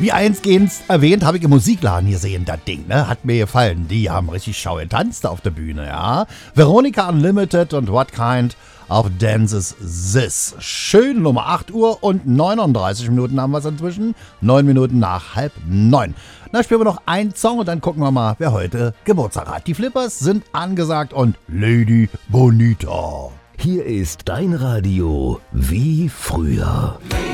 Wie eingehend erwähnt, habe ich im Musikladen gesehen, das Ding, ne? Hat mir gefallen. Die haben richtig schau getanzt auf der Bühne, ja. Veronica Unlimited und What Kind of Dance is This? Schön, Nummer 8 Uhr und 39 Minuten haben wir es inzwischen. 9 Minuten nach 8:30. Na, spielen wir noch einen Song und dann gucken wir mal, wer heute Geburtstag hat. Die Flippers sind angesagt und Lady Bonita. Hier ist dein Radio wie früher.